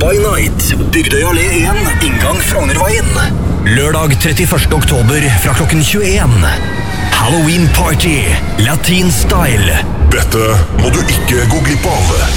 by Night, Bygdøy Allé 1, inngang Frognerveien. Lørdag 31. oktober fra klokken 21. Halloween Party, Latin Style. Dette må du ikke gå glipp av.